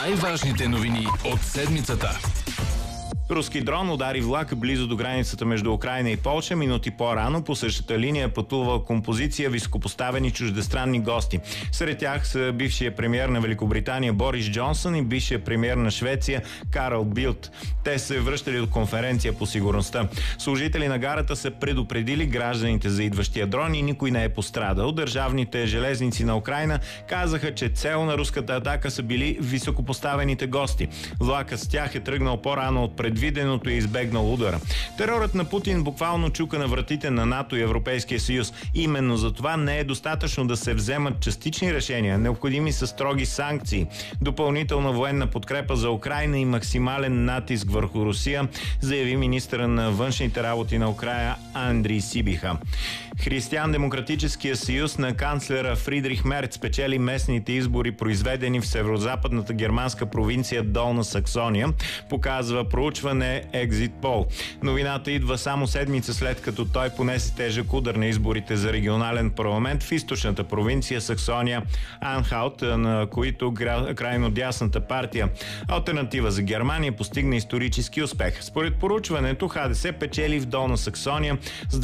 Най-важните новини от седмицата. Руски дрон удари влак близо до границата между Украйна и Полша. Минути по-рано по същата линия пътува композиция високопоставени чуждестранни гости. Сред тях са бившия премиер на Великобритания Борис Джонсън и бившия премиер на Швеция Карл Билт. Те се връщали от конференция по сигурността. Служители на гарата са предупредили гражданите за идващия дрон и никой не е пострадал. Държавните железници на Украйна казаха, че цел на руската атака са били високопоставените гости. Влакът с тях е тръгнал по-рано от предвиденото и избегнал удара. Терорът на Путин буквално чука на вратите на НАТО и Европейския съюз. Именно за това не е достатъчно да се вземат частични решения. Необходими са строги санкции, допълнителна военна подкрепа за Украйна и максимален натиск върху Русия, заяви министъра на външните работи на Украйна Андрий Сибиха. Християн-демократическия съюз на канцлера Фридрих Мерц спечели местните избори, произведени в северозападната германска провинция Долна Саксония, показва проучване Exit Poll. Новината идва само седмица след като той понесе тежък удар на изборите за регионален парламент в източната провинция Саксония Анхалт, на които крайно дясната партия Алтернатива за Германия постигна исторически успех. Според проучването ХДС печели в Долна Саксония с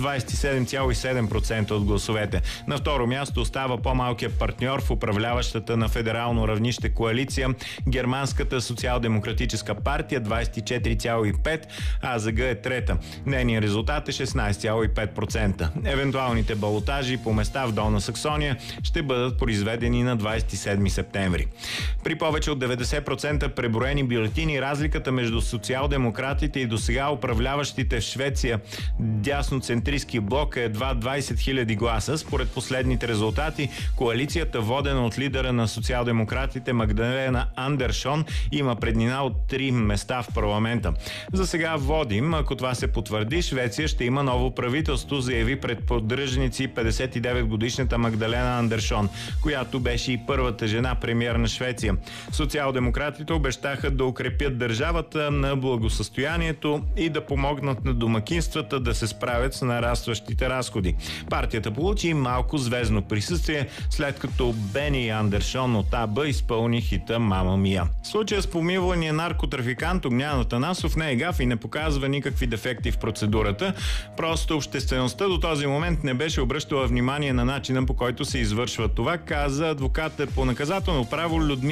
27,7% от гласовете. На второ място остава по-малкият партньор в управляващата на федерално равнище коалиция Германската социал-демократическа партия 24,5%, а АЗГ е трета. Нейният резултат е 16,5%. Евентуалните балотажи по места в Долна Саксония ще бъдат произведени на 27 септември. При повече от 90% преброени бюлетини, разликата между социал-демократите и досега управляващите в Швеция дясноцентристски блок е едва 20 000 гласа. Според последните резултати, коалицията, водена от лидера на социал-демократите Магдалена Андершон, има преднина от 3 места в парламента. За сега водим. Ако това се потвърди, Швеция ще има ново правителство, заяви пред поддръжници 59-годишната Магдалена Андершон, която беше и първата жена премиер на Швеция. Социал-демократите обещаха да укрепят държавата на благосъстоянието и да помогнат на домакинствата да се справят с нарастващите разходи. Партията получи малко звездно присъствие, след като Бени Андершон от АБ изпълни хита "Мама Мия". Случая с помилвания наркотрафикант Огнян Атанасов не е гаф и не показва никакви дефекти в процедурата. Просто обществеността до този момент не беше обръщала внимание на начина, по който се извършва това, каза адвоката по наказателно право Людмила